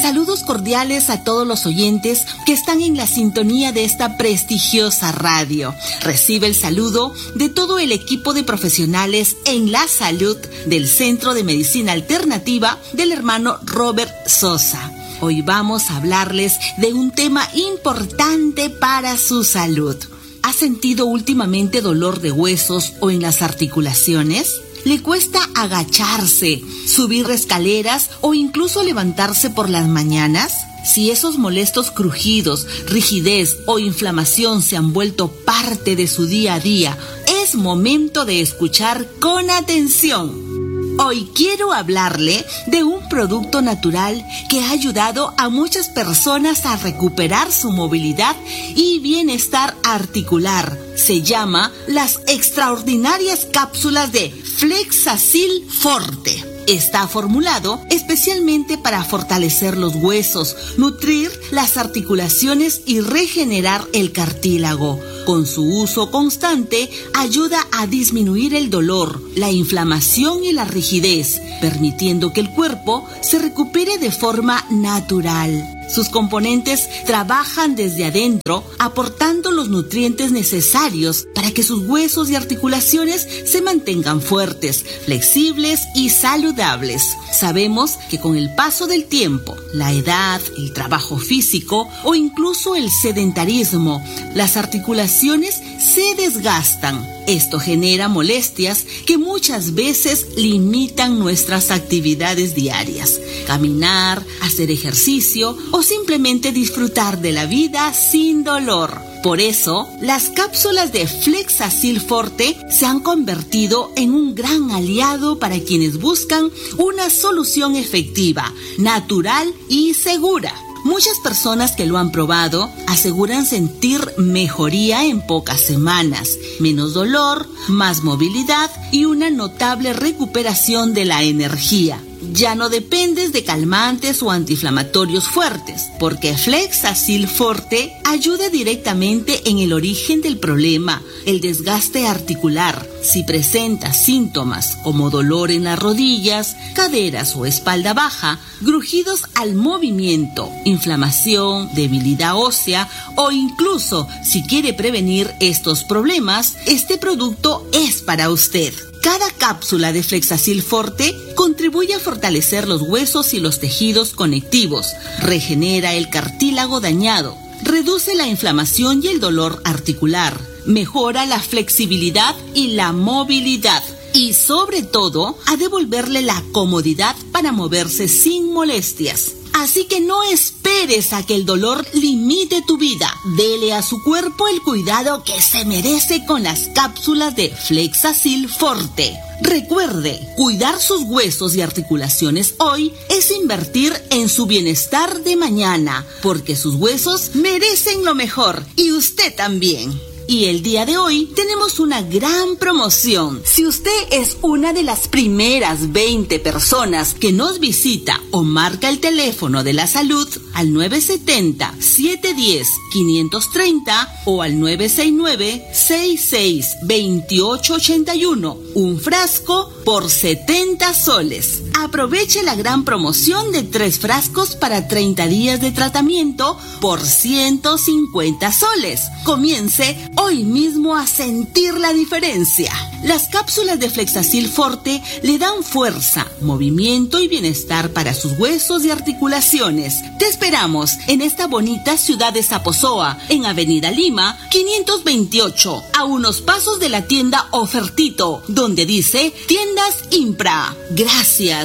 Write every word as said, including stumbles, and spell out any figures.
Saludos cordiales a todos los oyentes que están en la sintonía de esta prestigiosa radio. Recibe el saludo de todo el equipo de profesionales en la salud del Centro de Medicina Alternativa del hermano Robert Sosa. Hoy vamos a hablarles de un tema importante para su salud. ¿Ha sentido últimamente dolor de huesos o en las articulaciones? ¿Le cuesta agacharse, subir escaleras o incluso levantarse por las mañanas? Si esos molestos crujidos, rigidez o inflamación se han vuelto parte de su día a día, es momento de escuchar con atención. Hoy quiero hablarle de un producto natural que ha ayudado a muchas personas a recuperar su movilidad y bienestar articular. Se llama las extraordinarias cápsulas de Flexacil Forte. Está formulado especialmente para fortalecer los huesos, nutrir las articulaciones y regenerar el cartílago. Con su uso constante, ayuda a disminuir el dolor, la inflamación y la rigidez, permitiendo que el cuerpo se recupere de forma natural. Sus componentes trabajan desde adentro, aportando los nutrientes necesarios para que sus huesos y articulaciones se mantengan fuertes, flexibles y saludables. Sabemos que con el paso del tiempo, la edad, el trabajo físico o incluso el sedentarismo, las articulaciones se desgastan. Esto genera molestias que muchas veces limitan nuestras actividades diarias. Caminar, hacer ejercicio o simplemente disfrutar de la vida sin dolor. Por eso, las cápsulas de Flexacil Forte se han convertido en un gran aliado para quienes buscan una solución efectiva, natural y segura. Muchas personas que lo han probado aseguran sentir mejoría en pocas semanas, menos dolor, más movilidad y una notable recuperación de la energía. Ya no dependes de calmantes o antiinflamatorios fuertes, porque Flexacil Forte ayuda directamente en el origen del problema, el desgaste articular. Si presentas síntomas como dolor en las rodillas, caderas o espalda baja, crujidos al movimiento, inflamación, debilidad ósea o incluso si quiere prevenir estos problemas, este producto es para usted. Cada cápsula de Flexacil Forte contribuye a fortalecer los huesos y los tejidos conectivos, regenera el cartílago dañado, reduce la inflamación y el dolor articular, mejora la flexibilidad y la movilidad y, sobre todo, a devolverle la comodidad para moverse sin molestias. Así que no esperes a que el dolor limite tu vida. Dele a su cuerpo el cuidado que se merece con las cápsulas de Flexacil Forte. Recuerde, cuidar sus huesos y articulaciones hoy es invertir en su bienestar de mañana, porque sus huesos merecen lo mejor y usted también. Y el día de hoy tenemos una gran promoción. Si usted es una de las primeras veinte personas que nos visita o marca el teléfono de la salud al nueve siete cero, siete uno cero, cinco tres cero o al nueve seis nueve, seis seis dos ocho ocho uno, un frasco por setenta soles. Aproveche la gran promoción de tres frascos para treinta días de tratamiento por ciento cincuenta soles. Comience hoy mismo a sentir la diferencia. Las cápsulas de Flexacil Forte le dan fuerza, movimiento y bienestar para sus huesos y articulaciones. Te esperamos en esta bonita ciudad de Zaposoa, en Avenida Lima, quinientos veintiocho, a unos pasos de la tienda Ofertito, donde dice Tiendas Impra. Gracias.